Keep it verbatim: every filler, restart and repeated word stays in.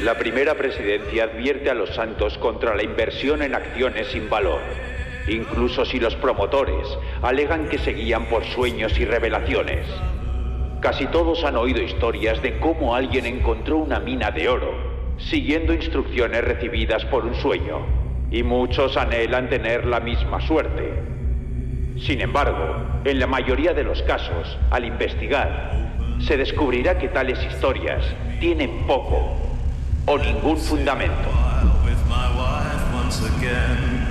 La primera presidencia advierte a los santos contra la inversión en acciones sin valor, incluso si los promotores alegan que se guían por sueños y revelaciones. Casi todos han oído historias de cómo alguien encontró una mina de oro, siguiendo instrucciones recibidas por un sueño, y muchos anhelan tener la misma suerte. Sin embargo, en la mayoría de los casos, al investigar, se descubrirá que tales historias tienen poco o ningún fundamento.